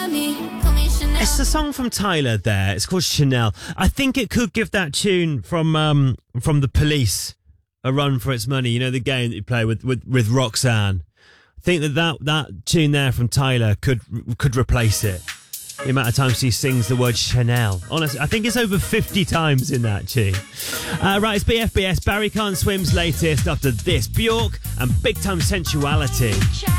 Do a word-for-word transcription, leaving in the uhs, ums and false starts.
It's a song from Tyler there. It's called Chanel. I think it could give that tune from um, from The Police a run for its money. You know, the game that you play with, with, with Roxanne. I think that, that that tune there from Tyler could could replace it. The amount of times she sings the word Chanel. Honestly, I think it's over fifty times in that tune. Uh, right, it's B F B S. Barry Can't Swim's latest after this. Bjork and Big Time Sensuality.